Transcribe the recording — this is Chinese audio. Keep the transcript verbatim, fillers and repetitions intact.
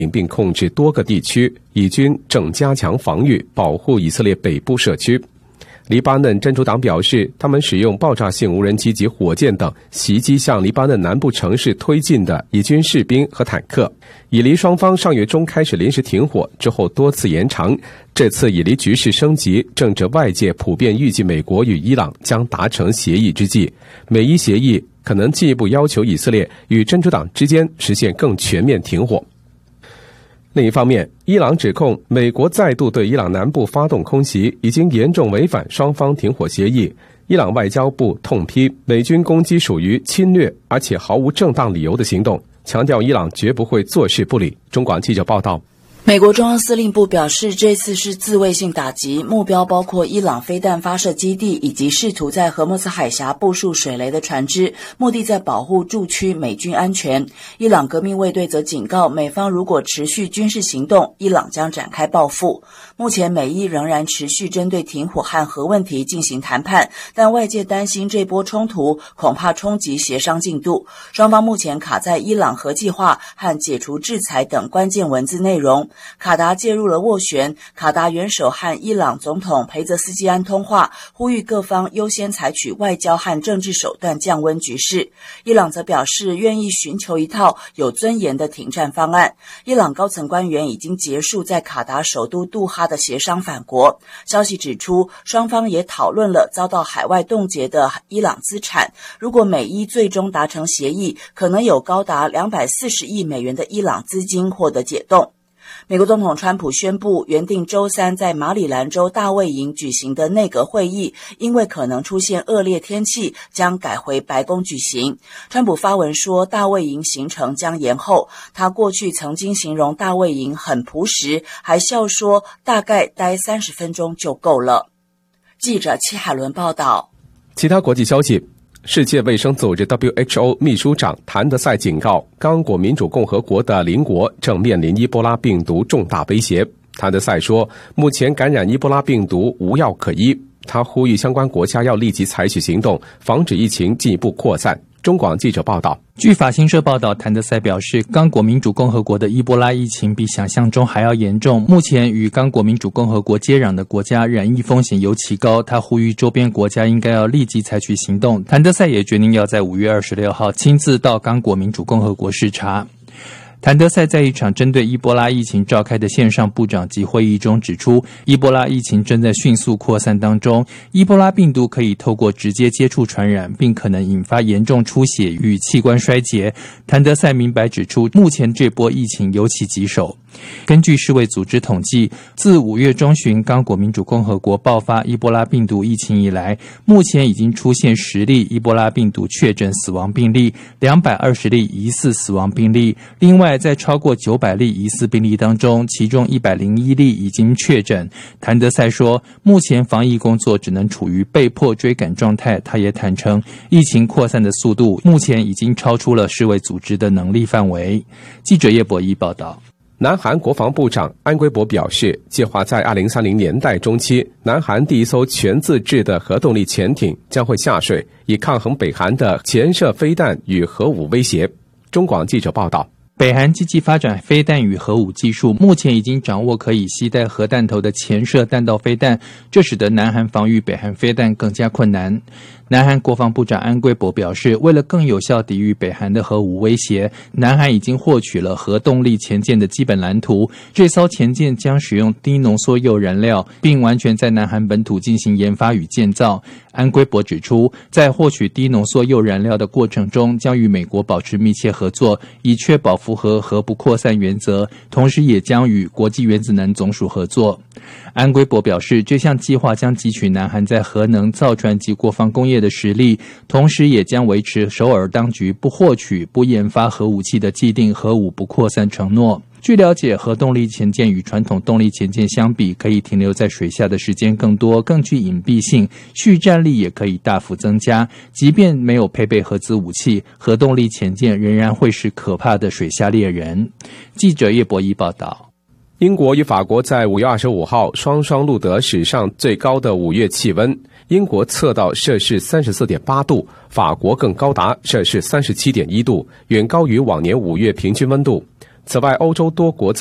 并控制多个地区，以军正加强防御，保护以色列北部社区。黎巴嫩真主党表示，他们使用爆炸性无人机及火箭等袭击向黎巴嫩南部城市推进的以军士兵和坦克。以黎双方上月中开始临时停火，之后多次延长，这次以黎局势升级，正值外界普遍预计美国与伊朗将达成协议之际。美伊协议可能进一步要求以色列与真主党之间实现更全面停火。另一方面，伊朗指控美国再度对伊朗南部发动空袭，已经严重违反双方停火协议。伊朗外交部痛批美军攻击属于侵略而且毫无正当理由的行动，强调伊朗绝不会坐视不理。中广记者报道。 美国中央司令部表示，这次是自卫性打击，目标包括伊朗飞弹发射基地以及试图在荷姆斯海峡部署水雷的船只，目的在保护驻区美军安全。伊朗革命卫队则警告，美方如果持续军事行动，伊朗将展开报复。目前美伊仍然持续针对停火和核问题进行谈判，但外界担心这波冲突恐怕冲击协商进度。双方目前卡在伊朗核计划和解除制裁等关键文字内容。卡达介入了斡旋，卡达元首和伊朗总统裴泽斯基安通话，呼吁各方优先采取外交和政治手段降温局势。伊朗则表示愿意寻求一套有尊严的停战方案。伊朗高层官员已经结束在卡达首都杜哈的协商返国。消息指出，双方也讨论了遭到海外冻结的伊朗资产，如果美伊最终达成协议，可能有高达两百四十亿美元的伊朗资金获得解冻。美国总统川普宣布，原定周三在马里兰州大卫营举行的内阁会议，因为可能出现恶劣天气，将改回白宫举行。川普发文说，大卫营行程将延后。他过去曾经形容大卫营很朴实，还笑说大概待三十分钟就够了。记者戚海伦报道。 其他国际消息。世界卫生组织 W H O 秘书长谭德赛警告，刚果民主共和国的邻国正面临伊波拉病毒重大威胁。谭德赛说，目前感染伊波拉病毒无药可医，他呼吁相关国家要立即采取行动，防止疫情进一步扩散。中广记者报道， 据法新社报道，谭德赛表示，刚果民主共和国的伊波拉疫情比想象中还要严重。目前与刚果民主共和国接壤的国家染疫风险尤其高，他呼吁周边国家应该要立即采取行动。谭德赛也决定要在五月二十六号亲自到刚果民主共和国视察。谭德赛在一场针对伊波拉疫情召开的线上部长级会议中指出，伊波拉疫情正在迅速扩散当中，伊波拉病毒可以透过直接接触传染，并可能引发严重出血与器官衰竭。谭德赛明白指出，目前这波疫情尤其棘手。根据世卫组织统计，自五月中旬刚果民主共和国爆发伊波拉病毒疫情以来，目前已经出现十例伊波拉病毒确诊死亡病例，两百二十例疑似死亡病例。另外，在超过九百例疑似病例当中，其中一百零一例已经确诊。谭德赛说，目前防疫工作只能处于被迫追赶状态。他也坦诚，疫情扩散的速度目前已经超出了世卫组织的能力范围。记者叶博一报道。 南韩国防部长安圭博表示，计划在二零三零年代中期，南韩第一艘全自制的核动力潜艇将会下水，以抗衡北韩的潜射飞弹与核武威胁。中广记者报道。 北韩积极发展飞弹与核武技术，目前已经掌握可以携带核弹头的潜射弹道飞弹，这使得南韩防御北韩飞弹更加困难。南韩国防部长安圭博表示，为了更有效抵御北韩的核武威胁，南韩已经获取了核动力潜舰的基本蓝图。这艘潜舰将使用低浓缩铀燃料，并完全在南韩本土进行研发与建造。安圭博指出，在获取低浓缩铀燃料的过程中，将与美国保持密切合作，以确保符合核不扩散原则，同时也将与国际原子能总署合作。安圭博表示，这项计划将汲取南韩在核能、造船及国防工业的实力，同时也将维持首尔当局不获取、不研发核武器的既定核武不扩散承诺。据了解，核动力潜舰与传统动力潜舰相比，可以停留在水下的时间更多，更具隐蔽性，续战力也可以大幅增加。即便没有配备核子武器，核动力潜舰仍然会是可怕的水下猎人。记者叶博一报道。 英国与法国在五月二十五号双双录得史上最高的五月气温，英国测到摄氏 三十四点八 度，法国更高达摄氏 三十七点一 度，远高于往年五月平均温度。 此外，欧洲多国